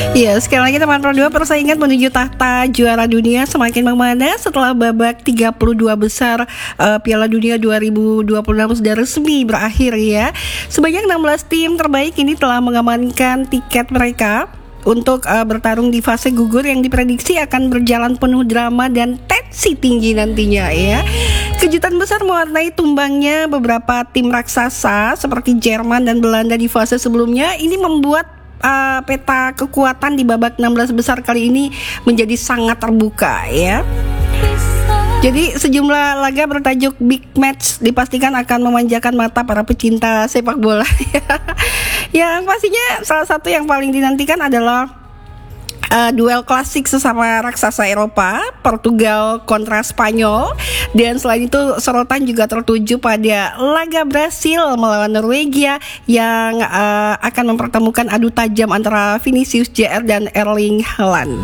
Iya, sekali lagi teman Pro 2, persaingan menuju tahta juara dunia semakin memanas setelah babak 32 besar Piala Dunia 2026 sudah resmi berakhir ya. Sebanyak 16 tim terbaik ini telah mengamankan tiket mereka untuk bertarung di fase gugur yang diprediksi akan berjalan penuh drama dan tensi tinggi nantinya ya. Kejutan besar mewarnai tumbangnya beberapa tim raksasa seperti Jerman dan Belanda di fase sebelumnya. Ini membuat peta kekuatan di babak 16 besar kali ini menjadi sangat terbuka ya. Jadi sejumlah laga bertajuk Big Match dipastikan akan memanjakan mata para pecinta sepak bola ya. Yang pastinya salah satu yang paling dinantikan adalah duel klasik sesama raksasa Eropa, Portugal kontra Spanyol. Dan selain itu sorotan juga tertuju pada laga Brasil melawan Norwegia yang akan mempertemukan adu tajam antara Vinicius Jr dan Erling Haaland.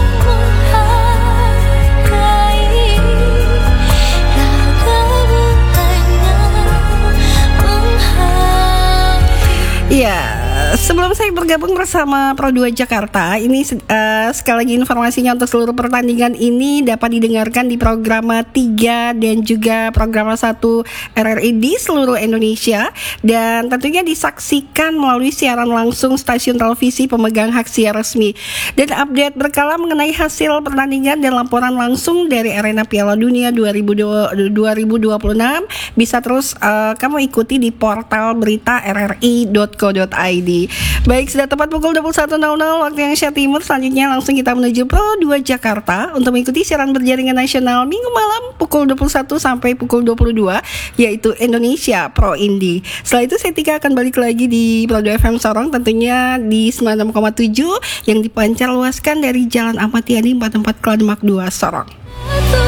Iya, sebelum saya bergabung bersama Pro 2 Jakarta, ini sekali lagi informasinya untuk seluruh pertandingan ini dapat didengarkan di Programa 3 dan juga Programa 1 RRI di seluruh Indonesia, dan tentunya disaksikan melalui siaran langsung stasiun televisi pemegang hak siar resmi. Dan update berkala mengenai hasil pertandingan dan laporan langsung dari arena Piala Dunia 2026 bisa terus kamu ikuti di portal berita rri.co.id. Baik, sudah tepat pukul 21.00 waktu Indonesia Timur. Selanjutnya langsung kita menuju Pro 2 Jakarta untuk mengikuti siaran berjaringan nasional Minggu malam pukul 21 sampai pukul 22, yaitu Indonesia Pro Indie. Setelah itu saya Tika akan balik lagi di Pro 2 FM Sorong, tentunya di 96,7 yang dipancar luaskan dari Jalan Ahmad Yani 44 Kelademak 2 Sorong.